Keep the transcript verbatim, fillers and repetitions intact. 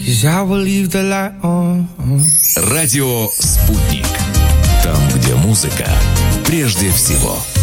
'cause I will leave the light on. Радио «Спутник». Там, где музыка прежде всего.